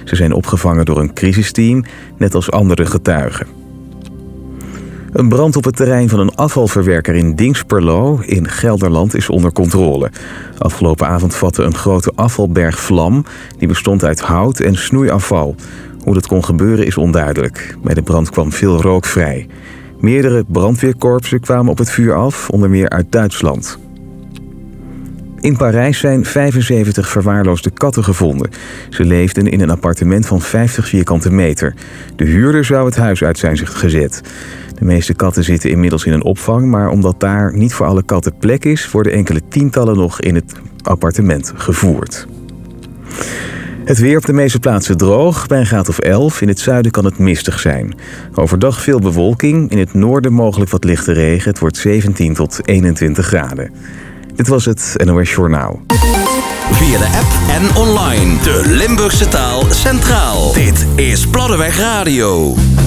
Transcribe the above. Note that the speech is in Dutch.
Ze zijn opgevangen door een crisisteam, net als andere getuigen. Een brand op het terrein van een afvalverwerker in Dingsperlo in Gelderland is onder controle. Afgelopen avond vatte een grote afvalberg vlam. Die bestond uit hout en snoeiafval. Hoe dat kon gebeuren is onduidelijk. Bij de brand kwam veel rook vrij. Meerdere brandweerkorpsen kwamen op het vuur af, onder meer uit Duitsland. In Parijs zijn 75 verwaarloosde katten gevonden. Ze leefden in een appartement van 50 vierkante meter. De huurder zou het huis uit zijn gezet. De meeste katten zitten inmiddels in een opvang, maar omdat daar niet voor alle katten plek is, worden enkele tientallen nog in het appartement gevoerd. Het weer op de meeste plaatsen droog, bij een graad of 11. In het zuiden kan het mistig zijn. Overdag veel bewolking, in het noorden mogelijk wat lichte regen. Het wordt 17 tot 21 graden. Dit was het NOS Journaal. Via de app en online. De Limburgse taal centraal. Dit is Platteweg Radio.